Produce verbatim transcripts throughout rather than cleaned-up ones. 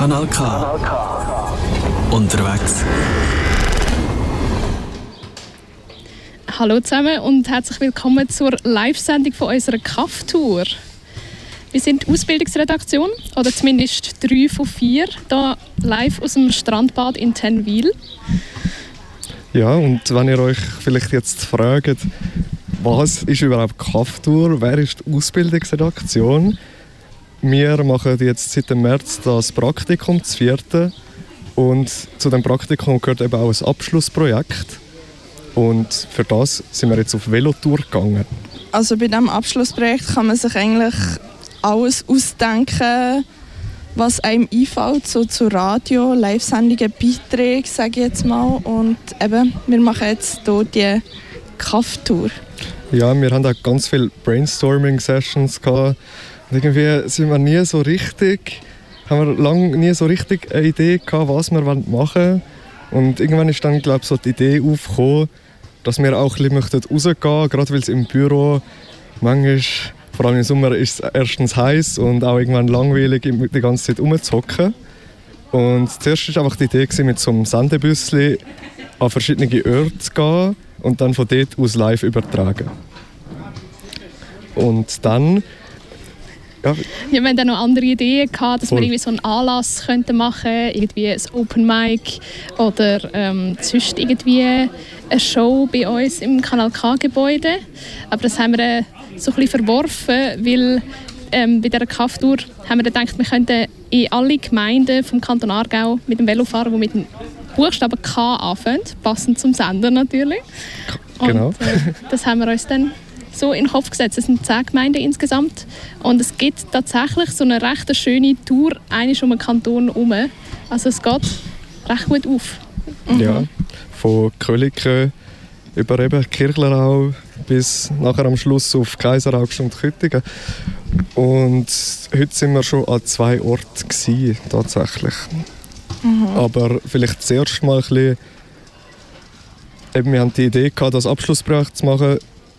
Kanal K. Unterwegs. Hallo zusammen und herzlich willkommen zur Live-Sendung von unserer K A F-Tour. Wir sind die Ausbildungsredaktion, oder zumindest drei von vier, hier live aus dem Strandbad in Tenwil. Ja, und wenn ihr euch vielleicht jetzt fragt, was ist überhaupt K A F-Tour, wer ist die Ausbildungsredaktion? Wir machen jetzt seit dem März das Praktikum, das vierte. Und zu dem Praktikum gehört eben auch ein Abschlussprojekt. Und für das sind wir jetzt auf Velotour gegangen. Also bei diesem Abschlussprojekt kann man sich eigentlich alles ausdenken, was einem einfällt, so zu Radio, Live-Sendungen, Beiträgen, sage ich jetzt mal. Und eben, wir machen jetzt hier die K A F-Tour. Ja, wir haben auch ganz viele Brainstorming-Sessions gehabt. Und irgendwie sind wir nie so richtig, haben wir lange nie so richtig eine Idee gehabt, was wir machen wollen. Und irgendwann ist dann, glaube ich, so die Idee aufgekommen, dass wir auch ein bisschen rausgehen möchten, gerade weil es im Büro manchmal, vor allem im Sommer, ist es erstens heiß und auch irgendwann langweilig, die ganze Zeit rumzuhocken. Und zuerst war einfach die Idee, mit so einem Sendebüsschen an verschiedene Orte zu gehen und dann von dort aus live übertragen. Und dann... Ja. Ja, wir hatten dann noch andere Ideen gehabt, dass Voll. wir irgendwie so einen Anlass könnten machen könnten, irgendwie ein Open Mic oder ähm, sonst irgendwie eine Show bei uns im Kanal K-Gebäude. Aber das haben wir äh, so ein bisschen verworfen, weil ähm, bei dieser K A F-Tour haben wir gedacht, wir könnten in alle Gemeinden vom Kanton Aargau mit dem Velo fahren, die mit dem Buchstaben K anfangen, passend zum Sender natürlich. Genau. Und, äh, das haben wir uns dann so in den Kopf gesetzt. Es sind zehn Gemeinden insgesamt und es gibt tatsächlich so eine recht schöne Tour einmal um den Kanton herum. Also es geht recht gut auf. Mhm. Ja, von Köliken über eben Kirchlerau bis nachher am Schluss auf Kaiseraugst und Küttingen. Und heute sind wir schon an zwei Orten gewesen, tatsächlich. Mhm. Aber vielleicht zuerst mal ein bisschen, eben, wir hatten die Idee gehabt, das Abschlussprojekt zu machen.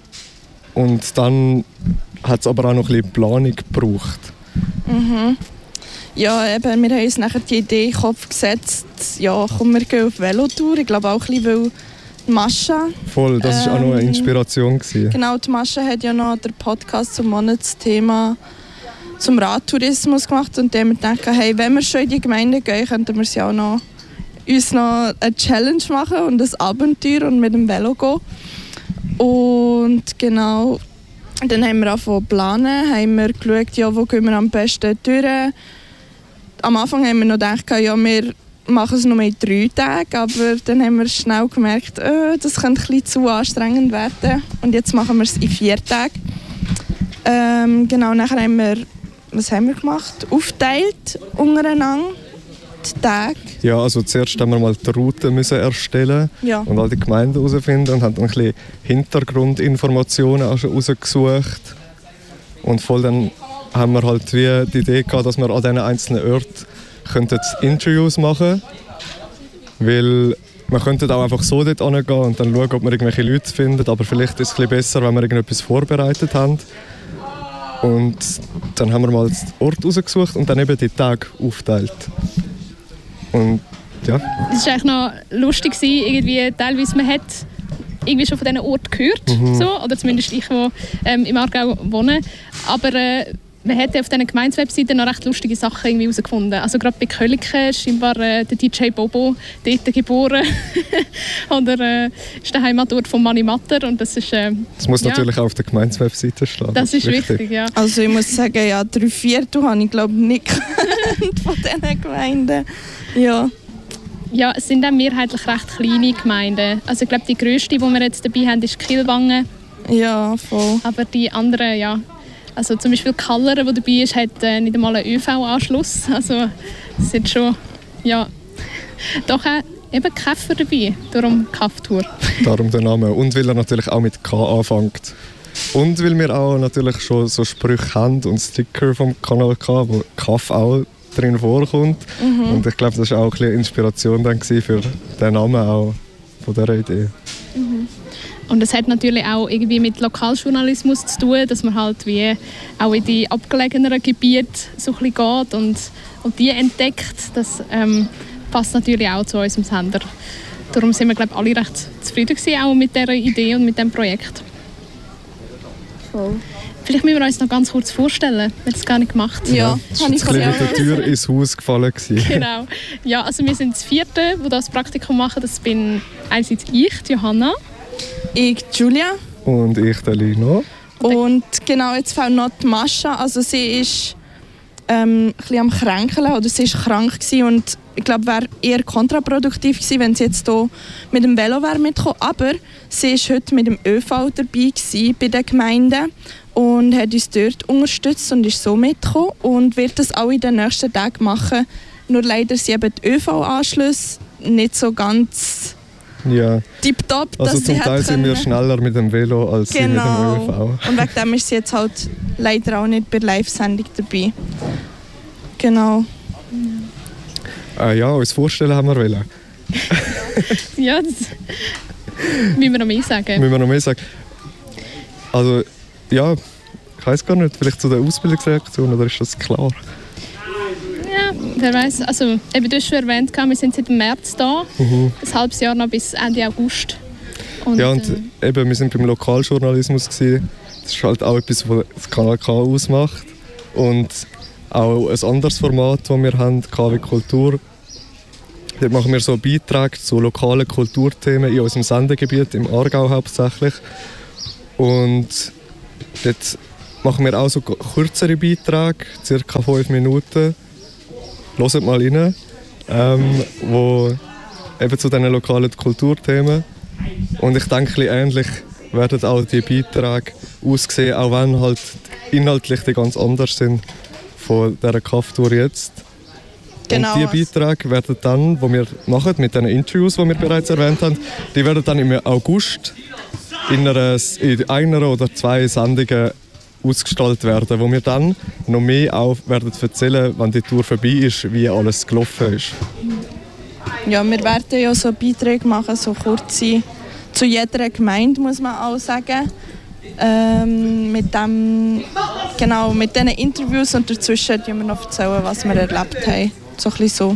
Und dann hat es aber auch noch ein bisschen Planung gebraucht. Mhm. Ja, eben, wir haben uns nachher die Idee in den Kopf gesetzt, ja, komm, wir gehen auf Velotour. Ich glaube auch ein bisschen, weil die Mascha... Voll, das war ähm, auch noch eine Inspiration gewesen. Genau, die Mascha hat ja noch den Podcast zum Monatsthema zum Radtourismus gemacht. Und dann haben wir gedacht, hey, wenn wir schon in die Gemeinde gehen, könnten wir ja auch noch, uns noch eine Challenge machen und ein Abenteuer und mit dem Velo gehen. Und genau, dann haben wir angefangen zu planen, haben wir geschaut, ja, wo gehen wir am besten durch. Am Anfang haben wir noch gedacht, ja, wir machen es nur in drei Tagen, aber dann haben wir schnell gemerkt, oh, das könnte ein bisschen zu anstrengend werden. Und jetzt machen wir es in vier Tagen. Ähm, genau, nachher haben wir, was haben wir gemacht? Aufgeteilt untereinander. Tage. Ja, also zuerst haben wir mal die Route müssen erstellen ja. und all die Gemeinden herausfinden und haben dann ein bisschen Hintergrundinformationen auch schon rausgesucht. Und voll dann haben wir halt wie die Idee gehabt, dass wir an diesen einzelnen Orten könnten Interviews machen könnten. Weil wir könnten auch einfach so dort hingehen und dann schauen, ob wir irgendwelche Leute finden. Aber vielleicht ist es ein bisschen besser, wenn wir irgendetwas vorbereitet haben. Und dann haben wir mal den Ort rausgesucht und dann eben die Tage aufgeteilt. Und, ja. Es war eigentlich noch lustig, irgendwie, teilweise man hat irgendwie schon von diesen Orten gehört, mhm. so, oder zumindest ich, die ähm, im Aargau wohne. Aber äh, man hat auf diesen Gemeindewebseiten noch recht lustige Sachen irgendwie herausgefunden. Also gerade bei Köliken ist scheinbar äh, der D J Bobo dort geboren. Oder äh, ist der Heimatort von Mani Matter. Und das, ist, äh, das muss ja. natürlich auch auf der Gemeindewebseite stehen. Das, das ist wichtig. wichtig, ja. Also ich muss sagen, ja, drei Viertel habe ich glaube nicht von diesen Gemeinden. Ja. Ja, es sind dann mehrheitlich recht kleine Gemeinden. Also ich glaube, die grösste, die wir jetzt dabei haben, ist Kielwangen. Ja, voll. Aber die anderen, ja. Also zum Beispiel Kalleren, die dabei ist, hat äh, nicht einmal einen ÖV-Anschluss. Also es sind schon, ja, doch auch eben Käfer dabei, darum K A F-Tour. Darum der Name. Und weil er natürlich auch mit K anfängt. Und weil wir auch natürlich schon so Sprüche haben und Sticker vom Kanal K, wo K A F auch drin vorkommt. Mhm. Und ich glaube, das war auch ein bisschen Inspiration dann für den Namen auch von dieser Idee. Mhm. Und das hat natürlich auch irgendwie mit Lokaljournalismus zu tun, dass man halt wie auch in die abgelegeneren Gebiete so ein bisschen geht und, und die entdeckt. Das ähm, passt natürlich auch zu unserem Sender. Darum sind wir, glaube ich, alle recht zufrieden gewesen, auch mit dieser Idee und mit diesem Projekt. Voll. Vielleicht müssen wir uns noch ganz kurz vorstellen. Wir haben das gar nicht gemacht. Ja, Ja, das war jetzt ein bisschen mit der Tür ins Haus gefallen. gewesen. Genau. Ja, also wir sind das Vierte, die das Praktikum machen. Das bin einerseits ich, die Johanna. Ich, Julia. Und ich, der Lino. Und genau, jetzt fällt noch die Mascha. Also sie ist ähm, ein bisschen am Kränkeln oder sie war krank gewesen und ich glaube, wäre eher kontraproduktiv gewesen, wenn sie jetzt hier mit dem Velo wäre mitgekommen. Aber sie war heute mit dem ÖV dabei gewesen bei den Gemeinden und hat uns dort unterstützt und ist so mitgekommen und wird das auch in den nächsten Tagen machen. Nur leider sind eben die ÖV-Anschlüsse nicht so ganz Ja. tipptopp, Also dass zum sie Teil hat sind wir können. schneller mit dem Velo als sie mit Genau. dem ÖV. Und wegen dem ist sie jetzt halt leider auch nicht bei der Live-Sendung dabei. Genau. Äh, ja, uns vorstellen haben wir wollen. Ja, das müssen wir noch mehr sagen. Müssen wir noch mehr sagen? Also, ja, ich weiß gar nicht, vielleicht zu der Ausbildungsreaktion, oder ist das klar? Ja, wer weiß. Also, eben, du hast schon erwähnt, wir sind seit März da. Mhm. Ein halbes Jahr noch bis Ende August. Und, Ja, und äh, eben, wir sind beim Lokaljournalismus gewesen. Das ist halt auch etwas, was das Kanal K ausmacht. Und auch ein anderes Format, das wir haben, K W Kultur. Dort machen wir so Beiträge zu lokalen Kulturthemen in unserem Sendegebiet, im Aargau hauptsächlich. Und dort machen wir auch so kürzere Beiträge, ca. fünf Minuten. Hört mal rein, ähm, wo eben zu diesen lokalen Kulturthemen. Und ich denke, ein bisschen ähnlich werden auch die Beiträge aussehen, auch wenn halt inhaltlich die ganz anders sind von dieser Kafftour jetzt. Genau. Und die Beiträge werden dann, die wir machen, mit den Interviews, die wir bereits erwähnt haben, die werden dann im August in einer, in einer oder zwei Sendungen ausgestrahlt werden, wo wir dann noch mehr auch werden erzählen, wenn die Tour vorbei ist, wie alles gelaufen ist. Ja, wir werden ja so Beiträge machen, so kurze, zu jeder Gemeinde, muss man auch sagen. Ähm, mit dem, genau, mit diesen Interviews und dazwischen erzählen wir noch erzählen, was wir erlebt haben. So ein bisschen so.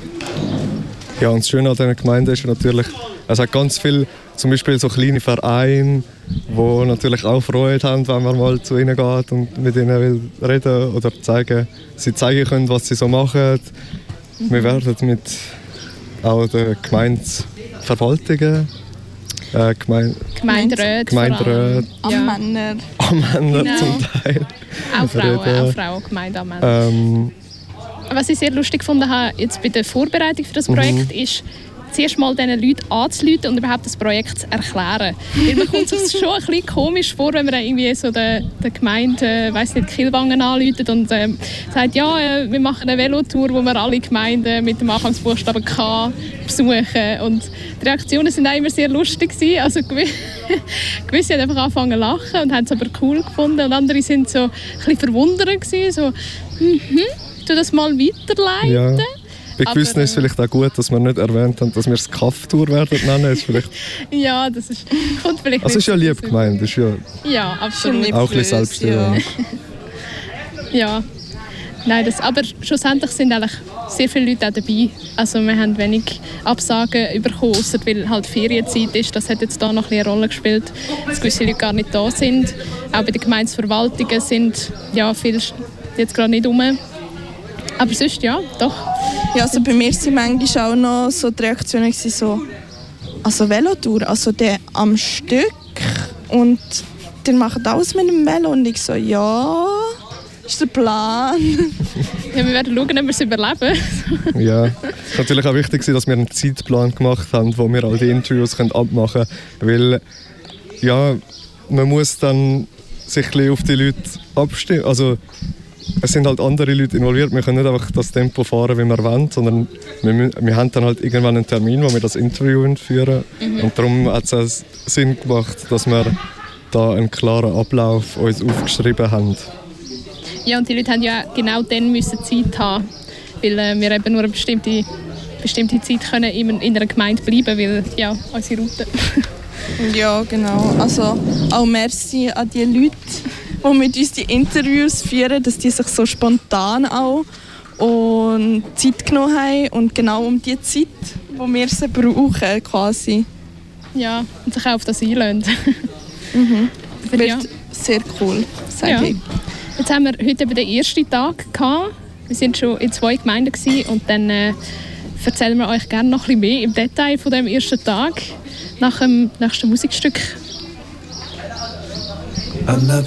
Ja, und das Schöne an diesen Gemeinden ist natürlich, es hat ganz viele, zum Beispiel so kleine Vereine, die natürlich auch Freude haben, wenn man mal zu ihnen geht und mit ihnen will reden oder zeigen, sie zeigen können, was sie so machen. Mhm. Wir werden mit auch den Gemeindeverwaltungen, äh, Gemein Gemeinderäte. Gemeinderäte, Amänner. Amänner Genau. zum Teil. Auch Frauen, reden. auch Frauen, Gemeindeamänner. Ähm, Was ich sehr lustig gefunden habe, jetzt bei der Vorbereitung für das Projekt, Mhm. ist, zuerst mal diesen Leuten anzuleiten und überhaupt das Projekt zu erklären. Weil man kommt sich schon ein bisschen komisch vor, wenn man dann irgendwie so der, der Gemeinde, äh, weiss nicht, Kielwangen anläutet und äh, sagt, ja, äh, wir machen eine Velotour, wo wir alle Gemeinden mit dem Anfangsbuchstaben K besuchen. Und die Reaktionen sind auch immer sehr lustig gewesen. Also gew- gewisse haben einfach angefangen zu lachen und haben es aber cool gefunden und andere sind so ein bisschen verwundert gewesen, so, mhm, tu das mal weiterleiten. ja. Bei Aber, gewissen ist es äh, vielleicht auch gut, dass wir nicht erwähnt haben, dass wir es Kafftour werden nennen. Ist vielleicht, Ja, das ist, kommt vielleicht also nicht ist ja so lieb gut. gemeint, ist ja Ja, absolut. Schon auch ein bisschen böse, selbstironisch. Ja. Nein, das, aber schlussendlich sind eigentlich sehr viele Leute auch dabei. Also wir haben wenig Absagen bekommen, ausser weil halt Ferienzeit ist. Das hat jetzt da noch ein bisschen eine Rolle gespielt, dass gewisse Leute gar nicht da sind. Auch bei den Gemeindeverwaltungen sind ja viele jetzt gerade nicht rum. Aber sonst ja, doch. Ja, also bei mir waren manchmal auch noch so die Reaktionen gewesen, so, also Velotour, also der am Stück und der macht alles mit dem Velo und ich so, ja, ist der Plan. Ja, wir werden schauen, ob wir es überleben. Ja, es ist natürlich auch wichtig, dass wir einen Zeitplan gemacht haben, wo wir all die Interviews können abmachen können. Weil, ja, man muss dann sich ein bisschen auf die Leute abstimmen. Also, es sind halt andere Leute involviert. Wir können nicht einfach das Tempo fahren, wie wir wollen, sondern wir, mü- wir haben dann halt irgendwann einen Termin, wo wir das Interview führen. Mhm. Und darum hat es auch Sinn gemacht, dass wir da einen klaren Ablauf uns aufgeschrieben haben. Ja, und die Leute haben ja genau dann müssen Zeit haben, weil äh, wir eben nur eine bestimmte, bestimmte Zeit können in, in einer Gemeinde bleiben, weil ja, unsere Route. Ja, genau. Also auch merci an die Leute, die mit uns die Interviews führen, dass die sich so spontan auch und Zeit genommen haben und genau um die Zeit, wo wir sie brauchen, quasi. Ja, und sich auch auf das einlassen. Mhm. Aber Wird ja. sehr cool, sage Ja. ich. Jetzt haben wir heute eben den ersten Tag gehabt. Wir waren schon in zwei Gemeinden gewesen, und dann äh, erzählen wir euch gerne noch ein bisschen mehr im Detail von dem ersten Tag nach dem nächsten Musikstück. I never